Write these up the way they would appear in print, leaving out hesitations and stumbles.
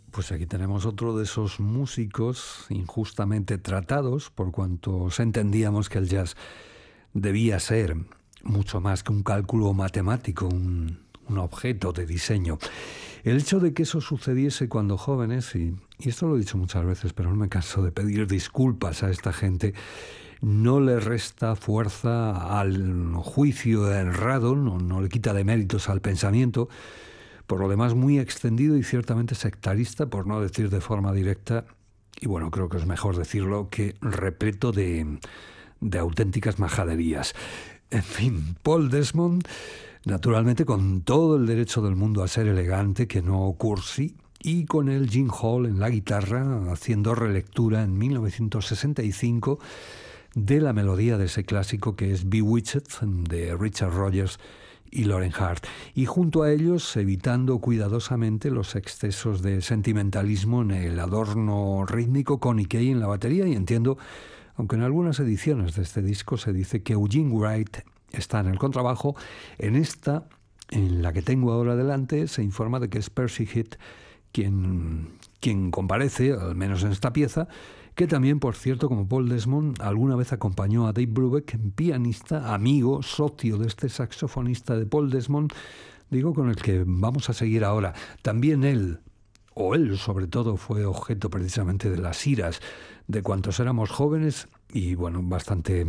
Pues aquí tenemos otro de esos músicos injustamente tratados por cuantos entendíamos que el jazz debía ser mucho más que un cálculo matemático, un objeto de diseño. El hecho de que eso sucediese cuando jóvenes, y esto lo he dicho muchas veces, pero no me canso de pedir disculpas a esta gente, no le resta fuerza al juicio errado, no le quita de méritos al pensamiento, por lo demás muy extendido y ciertamente sectarista, por no decir de forma directa, y bueno, creo que es mejor decirlo, que repleto de auténticas majaderías. En fin, Paul Desmond, naturalmente con todo el derecho del mundo a ser elegante, que no cursi, y con el Gene Hall en la guitarra, haciendo relectura en 1965 de la melodía de ese clásico que es Bewitched, de Richard Rodgers y Lauren Hart, y junto a ellos evitando cuidadosamente los excesos de sentimentalismo en el adorno rítmico con Kay en la batería, y entiendo, aunque en algunas ediciones de este disco se dice que Eugene Wright está en el contrabajo, en esta, en la que tengo ahora delante, se informa de que es Percy Heath quien comparece, al menos en esta pieza, que también, por cierto, como Paul Desmond, alguna vez acompañó a Dave Brubeck, pianista, amigo, socio de este saxofonista de Paul Desmond, digo, con el que vamos a seguir ahora. También él sobre todo, fue objeto precisamente de las iras de cuantos éramos jóvenes y, bueno, bastante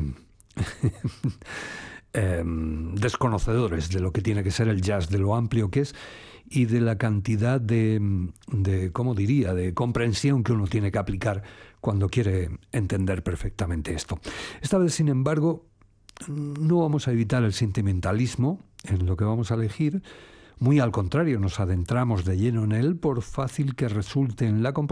desconocedores de lo que tiene que ser el jazz, de lo amplio que es y de la cantidad ¿cómo diría?, de comprensión que uno tiene que aplicar cuando quiere entender perfectamente esto. Esta vez, sin embargo, no vamos a evitar el sentimentalismo en lo que vamos a elegir. Muy al contrario, nos adentramos de lleno en él, por fácil que resulte en la composición.